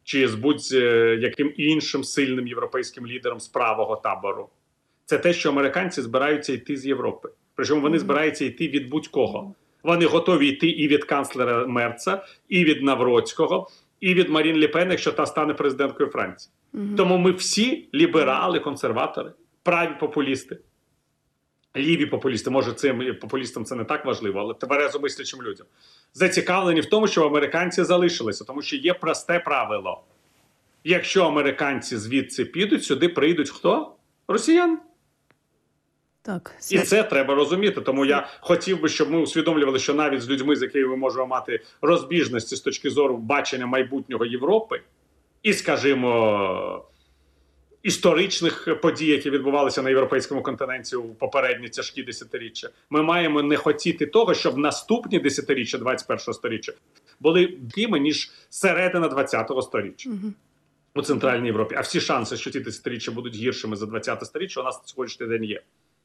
чи з будь-яким іншим сильним європейським лідером з правого табору. Це те, що американці збираються йти з Європи. Причому вони збираються йти від будь-кого. Вони готові йти і від канцлера Мерца, і від Навроцького, і від Марін Ле Пен, якщо та стане президенткою Франції. Тому ми всі ліберали, консерватори, праві популісти, ліві популісти, може цим популістам це не так важливо, але тверезо мислячим людям, зацікавлені в тому, що американці залишилися, тому що є просте правило. Якщо американці звідси підуть, сюди прийдуть хто? Росіяни. Так, і це треба розуміти. Тому я хотів би, щоб ми усвідомлювали, що навіть з людьми, з якими ми можемо мати розбіжності з точки зору бачення майбутнього Європи і, скажімо, історичних подій, які відбувалися на європейському континенті у попередні тяжкі десятиріччя, ми маємо не хотіти того, щоб наступні десятиріччя 21-го сторіччя були такими, ніж середина 20-го сторіччя. У Центральній Європі. А всі шанси, що ці десятиріччя будуть гіршими за 20-те сторіччя, у нас на сьогоднішній день є.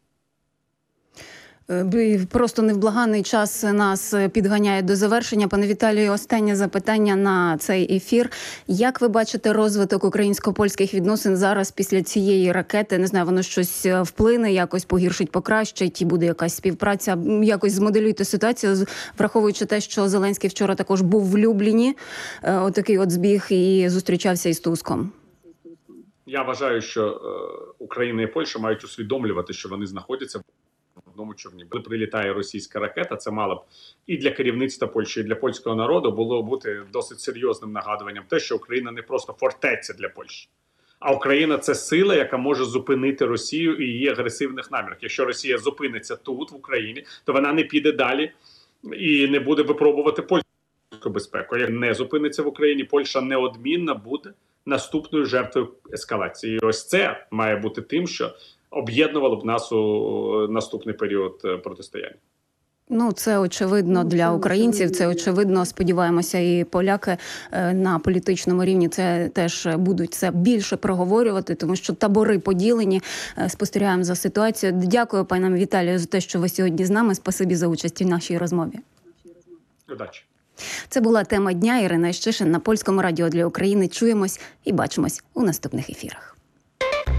Просто невблаганний час нас підганяє до завершення. Пане Віталію, останнє запитання на цей ефір. Як ви бачите розвиток українсько-польських відносин зараз після цієї ракети? Не знаю, воно щось вплине, якось погіршить, покращить, і буде якась співпраця? Якось змоделюйте ситуацію, враховуючи те, що Зеленський вчора також був в Любліні, отакий от збіг, і зустрічався із Туском. Я вважаю, що Україна і Польща мають усвідомлювати, що вони знаходяться в одному човні. Коли прилітає російська ракета, це мало б і для керівництва Польщі, і для польського народу було бути досить серйозним нагадуванням те, що Україна не просто фортеця для Польщі, а Україна – це сила, яка може зупинити Росію і її агресивних намірах. Якщо Росія зупиниться тут, в Україні, то вона не піде далі і не буде випробувати польську безпеку. Як не зупиниться в Україні, Польща неодмінно буде наступною жертвою ескалації. І ось це має бути тим, що об'єднувало б нас у наступний період протистояння. Ну, це очевидно для українців, це очевидно, сподіваємося, і поляки на політичному рівні це теж будуть це більше проговорювати, тому що табори поділені. Спостерігаємо за ситуацією. Дякую, пане Віталію, за те, що ви сьогодні з нами. Спасибі за участь в нашій розмові. Удачі. Це була тема дня. Ірина Іщишин на Польському радіо для України. Чуємось і бачимось у наступних ефірах.